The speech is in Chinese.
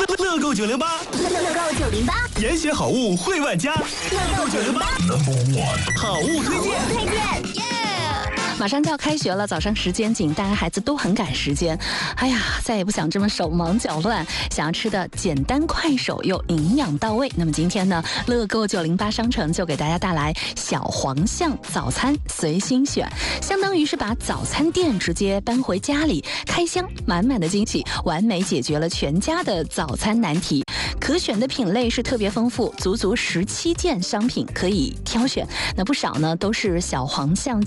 乐购908， 乐购908， 严选好物惠万家，乐购908 No.1好物推荐。 马上就要开学了，早上时间紧，大家孩子都很赶时间。哎呀，再也不想这么手忙脚乱，想要吃的简单快手又营养到位。那么今天呢，乐购908商城就给大家带来小黄象早餐随心选，相当于是把早餐店直接搬回家里，开箱满满的惊喜，完美解决了全家的早餐难题。可选的品类是特别丰富，足足17件商品可以挑选。那不少呢都是小黄象